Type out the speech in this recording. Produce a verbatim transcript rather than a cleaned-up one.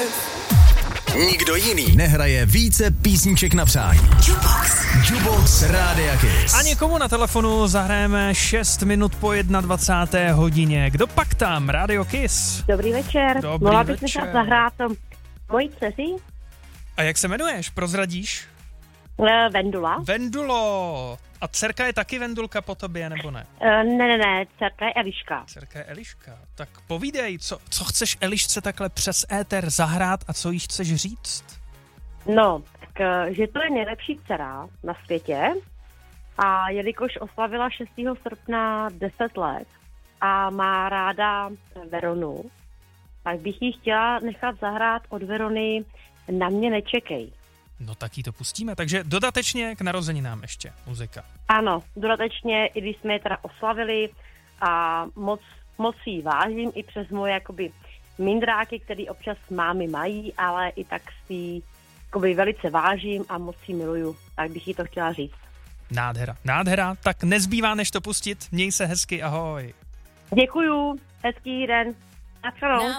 Nikdo jiný nehraje více písniček na přání. Jukebox. Jukebox Rádia Kiss. A někomu na telefonu zahrajeme šest minut po dvacáté jedné hodině. Kdo pak tam? Radio Kiss. Dobrý večer. Dobrý Mohla bych večer. nechat zahrát mojí dceři? A jak se jmenuješ? Prozradíš? Uh, Vendula. Vendulo. A dcerka je taky Vendulka po tobě, nebo ne? Uh, ne, ne, ne, dcerka je Eliška. Dcerka je Eliška. Tak povídej, co, co chceš Elišce takhle přes éter zahrát a co jí chceš říct? No, tak, uh, že to je nejlepší dcera na světě a jelikož oslavila šestého srpna deset let a má ráda Veronu, tak bych jí chtěla nechat zahrát od Verony Na mě nečekej. No tak jí to pustíme, takže dodatečně k narozeninám ještě muzika. Ano, dodatečně, i když jsme je teda oslavili a moc, moc jí vážím i přes moje jakoby mindráky, který občas mámy mají, ale i tak si jakoby velice vážím a moc jí miluju, tak bych jí to chtěla říct. Nádhera, nádhera, tak nezbývá než to pustit, měj se hezky, ahoj. Děkuju, hezký den, na